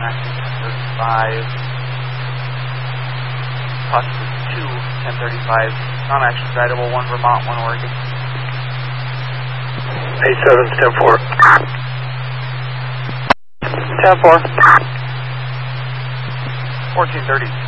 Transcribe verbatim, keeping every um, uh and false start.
active ten thirty-five. Possibly two ten thirty-five. Non-action guidable, one Vermont, one Oregon. eight seven, ten four. ten four. fourteen thirty.